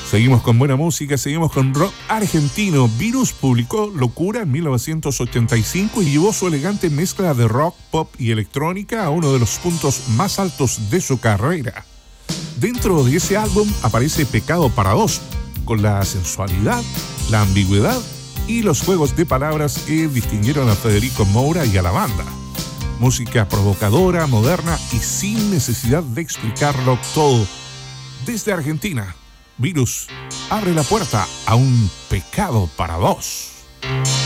Seguimos con buena música, seguimos con rock argentino. Virus publicó Locura en 1985 y llevó su elegante mezcla de rock, pop y electrónica a uno de los puntos más altos de su carrera. Dentro de ese álbum aparece Pecado para Dos, con la sensualidad, la ambigüedad y los juegos de palabras que distinguieron a Federico Moura y a la banda. Música provocadora, moderna y sin necesidad de explicarlo todo. Desde Argentina, Virus abre la puerta a un Pecado para Dos.